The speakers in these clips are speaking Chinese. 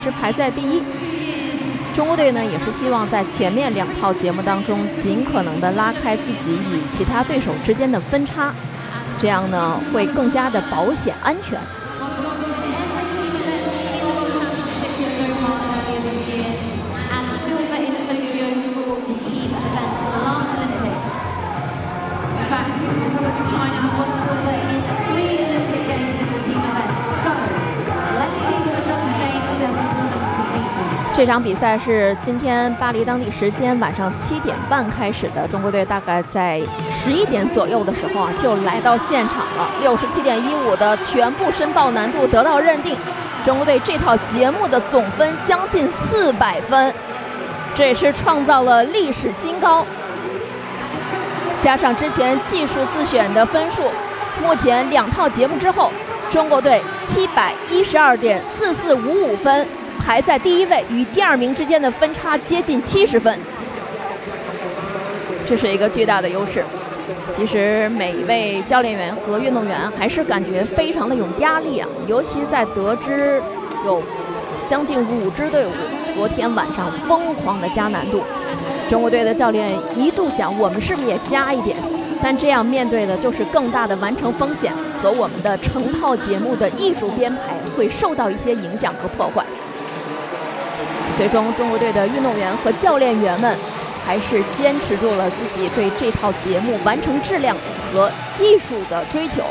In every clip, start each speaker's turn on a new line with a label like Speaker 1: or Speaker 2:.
Speaker 1: 是排在第一。中国队呢也是希望在前面2套节目当中尽可能的拉开自己与其他对手之间的分差，这样呢会更加的保险安全。这场比赛是今天巴黎当地时间晚上7点半开始的，中国队大概在11点左右的时候就来到现场了。67.15的全部申报难度得到认定，中国队这套节目的总分将近400分，这也是创造了历史新高。加上之前技术自选的分数，目前2套节目之后，中国队712.4455分。排在第1位，与第2名之间的分差接近70分，这是一个巨大的优势。其实每一位教练员和运动员还是感觉非常的有压力啊，尤其在得知有将近5支队伍昨天晚上疯狂的加难度，中国队的教练一度想我们是不是也加一点，但这样面对的就是更大的完成风险和我们的成套节目的艺术编排会受到一些影响和破坏。最终，中国队的运动员和教练员们还是坚持住了自己对这套节目完成质量和艺术的追求。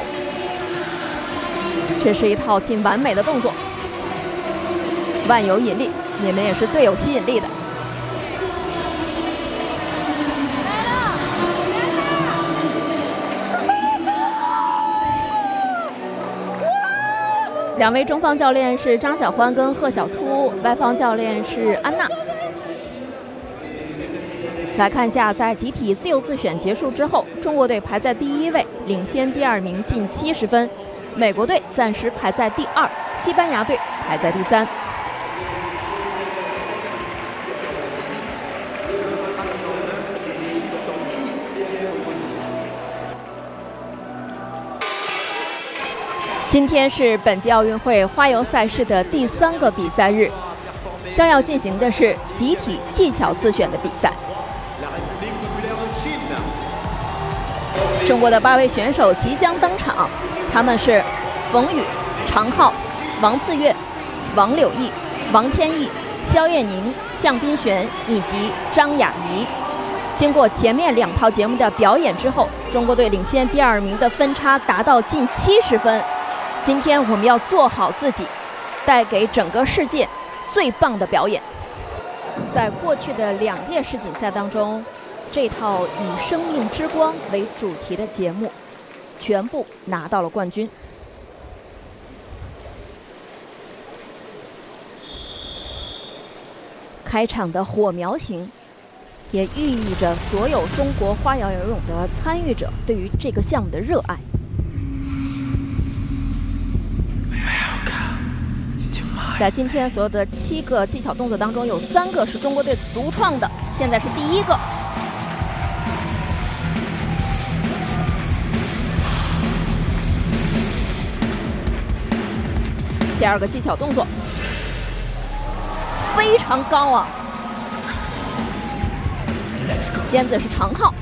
Speaker 1: 这是一套近完美的动作，万有引力，你们也是最有吸引力的。2位中方教练是张晓欢跟贺晓初，外方教练是安娜。来看一下，在集体自由自选结束之后，中国队排在第1位，领先第2名近70分；美国队暂时排在第2，西班牙队排在第3。今天是本届奥运会花游赛事的第3个比赛日，将要进行的是集体技巧自选的比赛。中国的8位选手即将登场，他们是冯宇、常浩、王次月、王柳毅、王千毅、肖艳宁、向斌璇以及张雅怡。经过前面2套节目的表演之后，中国队领先第2名的分差达到近70分。今天我们要做好自己，带给整个世界最棒的表演。在过去的2届世锦赛当中，这套以生命之光为主题的节目全部拿到了冠军。开场的火苗型也寓意着所有中国花样游泳的参与者对于这个项目的热爱。在今天所有的7个技巧动作当中，有3个是中国队独创的，现在是第1个。第2个技巧动作非常高啊，尖子是常浩。